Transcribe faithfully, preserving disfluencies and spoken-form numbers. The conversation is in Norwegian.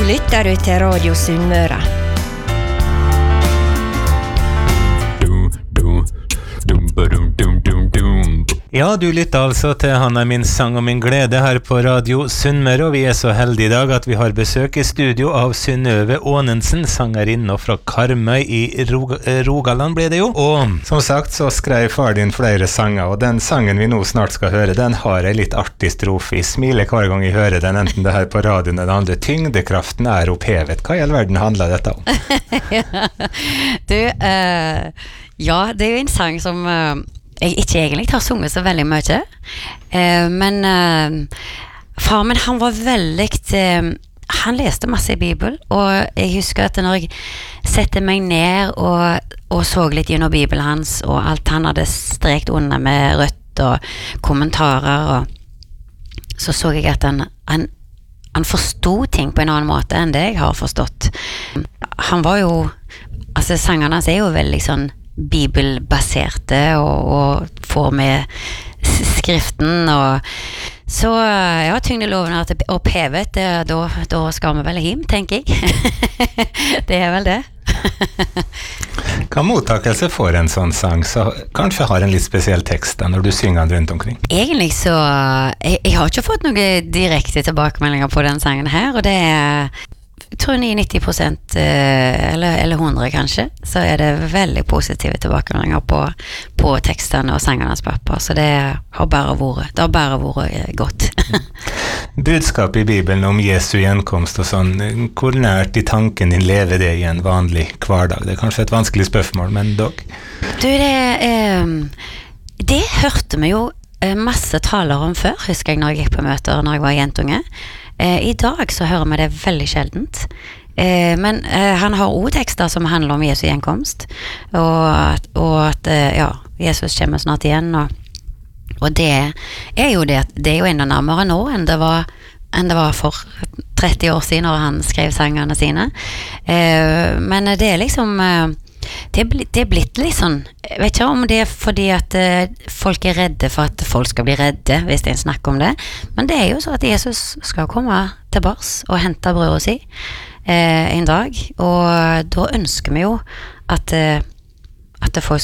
lytter du til Radio Sunnmøre. Ja, du lytter altså til Han er min sang og min glede her på Radio Sunnmøre, og vi er så heldige i dag at vi har besøk i studio av Synnøve Aanensen, sangerinne fra Karmøy i Rog Rogaland ble det jo. Og som sagt så skrev far din flere sanger, og den sangen vi nå snart skal høre, den har en litt artig strofe. Jeg smiler hver gang jeg hører den, enten det her på radioen eller andre. Tyngdekraften er opphevet. Hva i all verden handler dette om? Du, uh, ja, det er jo en sang som... Uh, jeg ikke egentlig har sunget så veldig mye, eh, men eh, far min han var veldig, eh, han leste masse i Bibelen, og jeg husker at når jeg sette meg ned og, og så litt gjennom Bibelen hans, og alt han hadde strekt under med rødt og kommentarer, og så så jeg at han, han, han forstod ting på en annen måte enn det jeg har forstått. Han var jo, altså sangene hans er jo veldig sånn bibelbaserte og, og får med skriften og så ja, tyngdeloven er opphevet, det, da, da skal vi vel hjem, tenker jeg. Det er vel det. Hva mottakelse får en sånn sang, så kanskje har en litt spesiell tekst da, når du synger den rundt omkring? Egentlig så, jeg, jeg har ikke fått noen direkte tilbakemeldinger på den sangen her, og det er jeg tror nitti prosent eller, eller hundre kanskje, så er det veldig positive tilbakemeldinger på, på tekstene og sangernes pappa, så det har bare vært, det har bare vært godt. Budskapet i Bibelen om Jesu gjenkomst og sånn, hvor nært i tanken din lever det i en vanlig hverdag? Det er kanskje et vanskelig spørsmål, men dog? Du, det, eh, det hørte vi jo masse taler om før, husker jeg når jeg gikk på møter når jeg var jentunge. Eh, I dag så hører vi det veldig sjeldent, eh, men eh, han har også tekster som handler om Jesu gjenkomst, og at, og at eh, ja, Jesus kommer snart igjen, og, og det er jo det, det er jo enda nærmere nå enn det var, enn det var for tretti år siden når han skrev sangene sine, eh, men det er liksom... Eh, Det er, blitt, det er blitt litt sånn, jeg vet ikke om det er fordi at uh, folk er redde for at folk skal bli redde hvis det er en snakk om det, men det er jo så at Jesus skal komme tilbake og hente brødet si uh, en dag, og da ønsker vi jo at, uh, at folk